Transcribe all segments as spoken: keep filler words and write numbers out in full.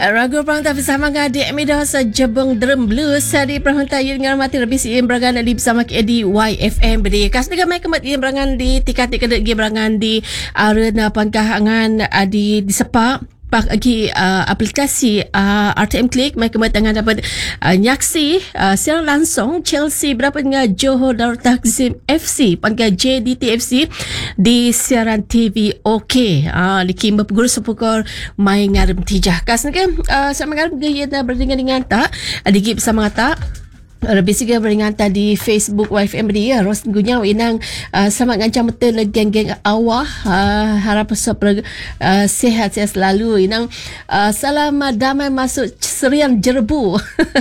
Ragu perhanta bersama ngadik media sa Jebeng Drum Blues di perhanta yang ngamati lebih si berangan di bersama di Y F M beri kas dengan mai kemat yang berangan di tikat tikat di berangan di arena pangkahangan di di sepak bagi uh, aplikasi uh, R T M Click mai kemat dengan dapat uh, nyaksi uh, secara langsung Chelsea berapa dengan Johor Darul Takzim F C pangga J D T F C di siaran T V OK uh, di Kimber Pukul sepukul mai ngarem tijah kas kan uh, sama ngarem gaya berdingan dengan tak adigi bersama tak lebih sikit beringan tadi Facebook Y F M dia ros gunya inang uh, sama ngancam betul geng-geng awah uh, harap super uh, sihat sihat selalu inang uh, salam damai masuk serian jerbu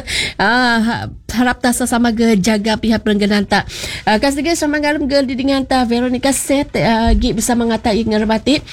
uh, harap tak sama ge jaga pihak perengganan tak uh, kasih sama ngalam ge di dengan ta Veronica Set uh, gi bersama ngata ing ngerbati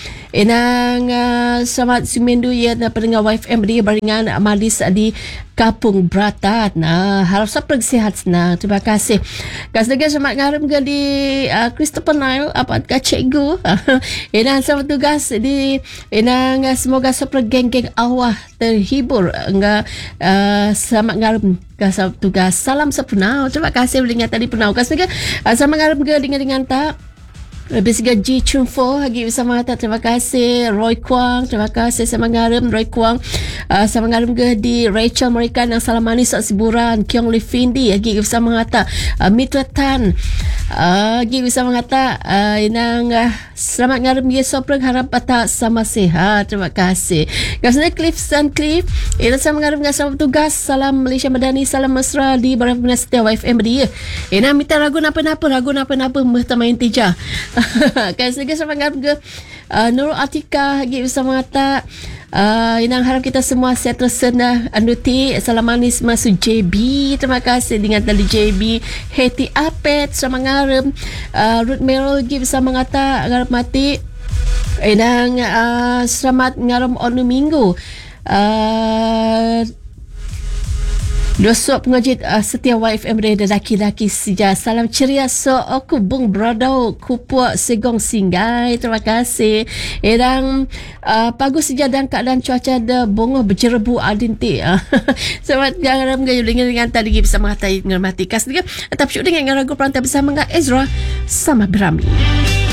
inang uh, selamat sumendu ya na pendengar Y F M dia beringan malis di Kapung Bratan. Nah, harap sampai sihat senang. Terima kasih. Kasih lagi selamat ngarem ke di uh, Christopher Nile. Apakah cikgu? Inang selamat tugas di inang semoga sampai geng-geng awah terhibur. Enggak uh, selamat ngarem ke selamat tugas. Salam sepenau. Terima kasih mendengar tadi penau. Kasih lagi uh, selamat ngarem ke dengan-dengan tak. Lebih sikit G Chunfo lagi bersama kita. Terima kasih Roy Kwang. Terima kasih sama ngarem Roy Kwang. Uh, sama ngarem ke di Rachel mereka yang salam manis siburan Kiong Lifindi lagi bersama kita. Uh, Mitra Tan uh, lagi bersama kita. Uh, inang uh, selamat ngarem ye soprang harap patah sama sehat. Terima kasih. Kasih Cliff San Cliff. Ina sama ngarem ke selamat tugas. Salam Malaysia Madani. Salam mesra di Barang Penas Setia Y F M dia. Ina minta ragu napa-napa. Ragu napa-napa. Mertamain tijah. Kasih lagi sama ngarep ke uh, Nurul Atika lagi bersama kata uh, inang harap kita semua sehat tersenah anuti salam manis masuk J B. Terima kasih dengan tadi J B Heti Apet sama ngarep uh, Ruth Merrill lagi bersama kata ngarep mati inang uh, selamat ngarep onu minggu uh, Dosok pengajit uh, Setia Y F M Reda laki-laki sija. Salam ceria so aku bung brodau kupuk segong singgai. Terima kasih. Erang uh, pagus sija dan keadaan cuaca ada bongoh berjerebu adinti. Selamat garam gayu dengan dengan tadi bersama hatai ngermati kas juga. Tapi syuk dengan ragu perantai bersama dengan Ezra sama Brahmi.